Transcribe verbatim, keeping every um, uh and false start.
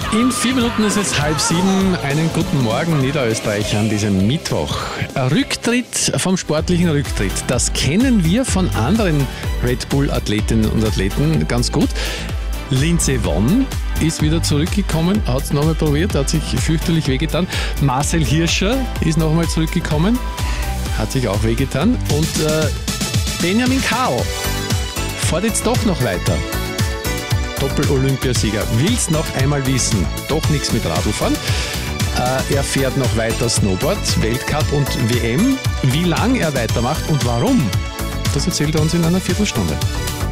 In vier Minuten ist es halb sieben. Einen guten Morgen Niederösterreich an diesem Mittwoch. Rücktritt vom sportlichen Rücktritt. Das kennen wir von anderen Red Bull-Athletinnen und Athleten ganz gut. Lindsey Vonn ist wieder zurückgekommen, hat es nochmal probiert, hat sich fürchterlich wehgetan. Marcel Hirscher ist nochmal zurückgekommen, hat sich auch wehgetan. Und äh, Benjamin Kao fährt jetzt doch noch weiter. Doppel-Olympiasieger. Will's noch einmal wissen? Doch nichts mit Radlfahren. Äh, er fährt noch weiter Snowboard, Weltcup und W M. Wie lang er weitermacht und warum, das erzählt er uns in einer Viertelstunde.